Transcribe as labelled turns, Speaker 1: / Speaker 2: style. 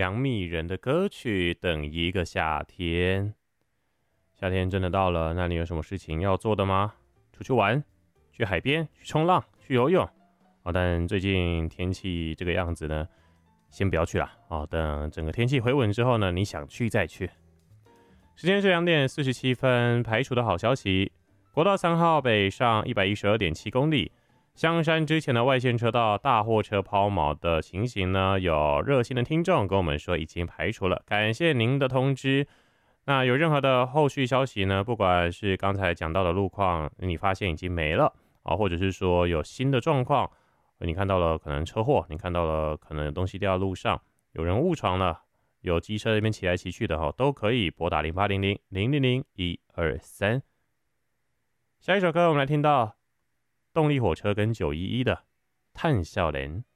Speaker 1: 杨幂人的歌曲《等一个夏天》。夏天真的到了，那你有什么事情要做的吗？出去玩，去海边，去冲浪，去游泳但最近天气这个样子呢，先不要去了等整个天气回稳之后呢，你想去再去。时间是2:47，排除的好消息，国道3号北上112.7公里。香山之前的外线车道大货车抛锚的情形呢，有热心的听众跟我们说已经排除了，感谢您的通知。那有任何的后续消息呢？不管是刚才讲到的路况，你发现已经没了或者是说有新的状况，你看到了可能车祸，你看到了可能有东西掉在路上，有人误闯了，有机车那边骑来骑去的都可以拨打0800-000-123。下一首歌我们来听到动力火车跟911的《叹笑脸》。